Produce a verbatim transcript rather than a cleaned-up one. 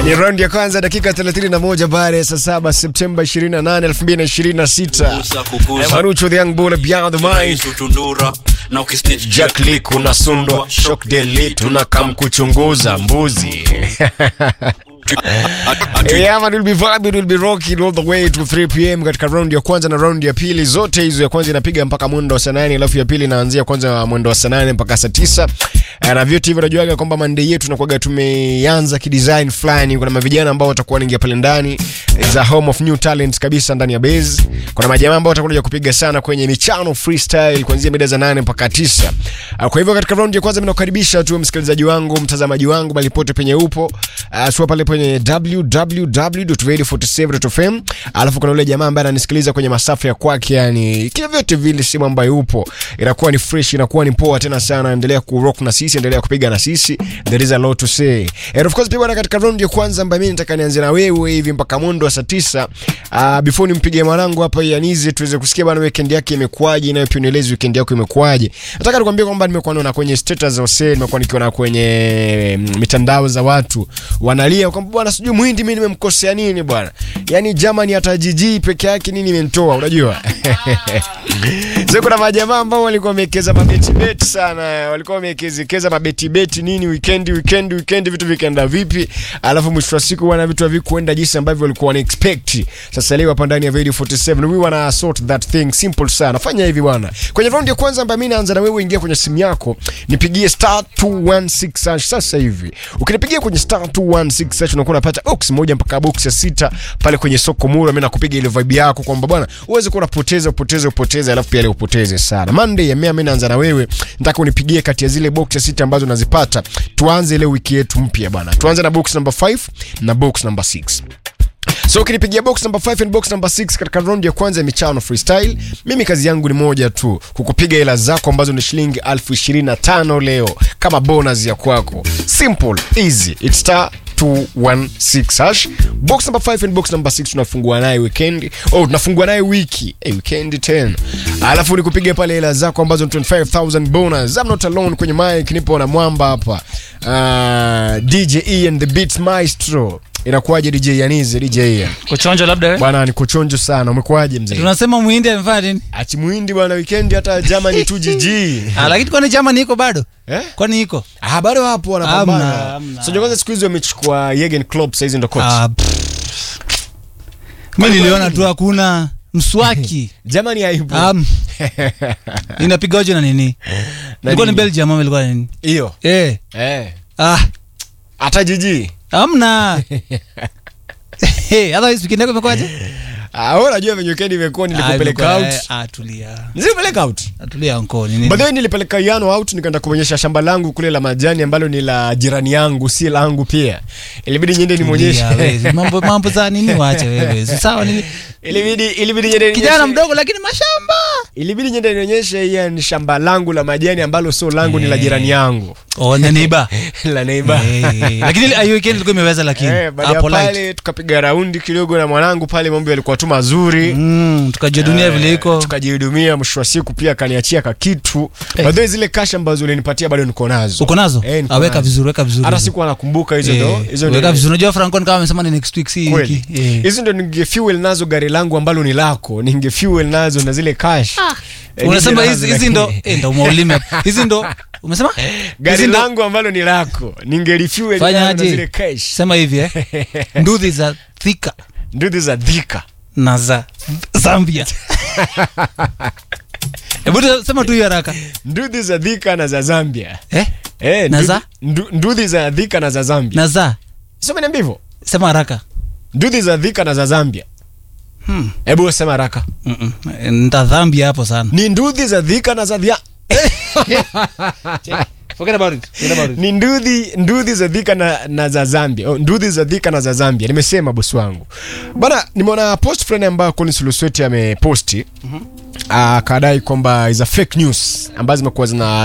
Ni round ya kwanza dakika thelathini na moja baada ya saa saba Septemba ishirini na nane elfu mbili na ishirini na sita. Marucho the young bull beyond the mind. Na ukistitch Jack Lee kuna sundwa shock daily tunakam kuchunguza mbuzi. Yeah, man, we'll be vibing, we'll be rocking all the way to three p m katika round ya kwanza na round ya pili. Zote hizo, ya kwanza inapiga mpaka mwendo wa saa nane, alafu ya pili inaanzia kwanza mwendo wa saa nane mpaka saa tisa. Na vyote hivyo najuaga kwamba Monday yetu tunakuwa tumeanza kidesign fulani. Kuna mavijana ambao watakuwa wanaingia pale ndani za home of new talents kabisa ndani ya base. Kuna majamaa ambao watakuja kupiga sana kwenye michano freestyle kuanzia mida za nane mpaka tisa. Kwa hivyo katika round ya kwanza mimi nakukaribisha tu msikilizaji wangu, mtazamaji wangu bali pote penye upo. Uh, sio pale kwenye w w w dot radio forty seven dot f m. Alafu kuna yule jamaa ambaye ananisikiliza kwenye masafa ya kwake, yani kile vyote vile simu ambayo upo inakuwa ni fresh, inakuwa ni poa tena sana. Endelea ku rock na sisi, endelea kupiga na sisi. There is a lot to say. And of course pia bwana, katika round ya kwanza ambayo mimi nataka nianze na wewe hivi mpaka mwendo wa saa tisa. Uh, before nimpige mwanangu hapa Yanize tuweze kusikia bwana weekend yake imekuaje, na pia nieleze weekend yako imekuaje. Nataka nikwambie kwamba nimekuwa naona kwenye status za sale, nimekuwa nikiona kwenye mitandao za watu wanalia kwamba bwana sijui Muhindi mimi nimemkosea nini bwana. Yaani Germany hata jiji peke yake nini imenitoa, unajua? Sasa kuna majamaa ambao walikuwa wamekeza mabeti beti sana, walikuwa wamekezekeza mabeti beti nini weekend weekend weekend vitu vikaenda vipi, alafu mwisho wa siku wana vitu havikuenda jinsi ambavyo walikuwa wana expect. Sasa leo hapa ndani ya Radio forty seven we wanna sort that thing simple sana. Fanya hivi bwana. Kwenye round ya kwanza ambayo mimi naanza na wewe, ingia kwenye simu yako nipigie star two one six hash sasa hivi. Ukinipigia kwenye star two one six hash unakuwa unapata box moja mpaka box ya sita pale kwenye soko Mura. Mimi nakupiga ile vibe yako kwamba bwana uweze kuwa unapoteza upoteze upoteze alafu pia ile upoteze sana. Monday ya mimi naanza na wewe, nataka unipigie kati ya zile box ya sita ambazo unazipata. Tuanze ile wiki yetu mpya bwana. Tuanze na box number five na box number six. So ukinipigia box number five and box number six katika round ya kwanza ya michano freestyle, mimi kazi yangu ni moja tu, kukupiga hela zako ambazo ni shilingi elfu ishirini na tano leo kama bonus ya kwako. Simple, easy. It's star two one six hash. Box number five and box number six tunafungua naye weekend. Oh, tunafungua naye wiki. Eh, weekend ten. Alafu nikupiga pale hela zako ambazo ni twenty-five thousand bonus. I'm not alone kwenye mic, nipo na mwamba hapa. Uh, D J Ian the Beats Maestro. Inakuaje D J Yanize? D J Ian kuchonjo labda wewe bwana? Ni kuchonjo sana. Umekuaje mzee? Tunasema Muhindi amefanya nini? Ati Muhindi bwana weekend hata Germany tu jiji. Ah, lakini kwani Germany iko bado? Eh? Kwani iko? Ah, bado hapo wanapambana. So kwanza siku hizo wamechukua Jurgen Klopp saizi ndo coach. Ah. Mimi niliona tu hakuna mswaki. Germany haipo. Um, inapigaje na nini? Ilikuwa ni Belgium ama ilikuwa nini? Hiyo. Eh. Eh. Ah, hata jiji. Hamna. Hey, hata hizo weekend yako imekwaje? Ah, wewe unajua venye weekend imekuwa, nilikupeleka out. Ah, tulia. Nilikupeleka out. Atulia anko nini? Baadaye nilipeleka Yano out, nikaenda kuonyesha shamba langu kule la majani ambalo ni la jirani yangu, si langu pia. Ilibidi niende nimuonyeshe. Mambo mambo za nini waache wewe. Sawa nini? Ilibidi ilibidi niende kijana mdogo lakini mashamba. Ilibidi niende nionyeshe hii ni shamba langu la majani ambalo sio langu, hey. Ni la jirani yangu. Oh, ni neighbor. La neighbor. Hey. Lakini ile weekend ilikuwa imeweza lakini. Hey, hapo pale tukapiga raundi kidogo na mwanangu pale, mambo yalikuwa tu mazuri. Mm, tukajihudumia uh, vile iko. Tukajihudumia, mwisho wa siku pia kaniachia ka kitu. Hey. Baadaye zile cash ambazo ulinipatia bado niko nazo. Uko nazo? Hey, aweka vizuri, weka vizuri. Hata siku anakumbuka hizo ndo. Hey. Hizo weka vizuri. Unajua Francon kama amesema ni next week si wiki. Hey. Hizo ndo ningefuel nazo gari langu ambalo ni lako. Ningefuel nazo na zile cash. Ah. Eh, unasema hizi hizi ndo eh ndo maulime. Hizi ndo umesema? Gari langu ambalo ni lako. Ningerefuel na zile cash. Sema hivi eh. Nduthi za Thika. Nduthi za Thika na za Zambia. Hebu sema tu haraka. Nduthi za Thika na za Zambia. Eh? Eh, na za nduthi za Thika na za Zambia. Na za. Sema niambie hivyo. Sema haraka. Nduthi za Thika na za Zambia. Hmm. Hebu sema haraka. Mhm. Nita Zambia hapo sana. Ni nduthi za Thika na za Zambia. Forget about it. Forget about it. Ni nduthi nduthi za Thika na na za Zambia. Oh, nduthi za Thika na za Zambia. Nimesema bosi wangu. Bana, nimeona post friend ambayo Collins Lusweti ameposti. Mhm. Mm, akadai kwamba is a fake news ambazo zimekuwa zina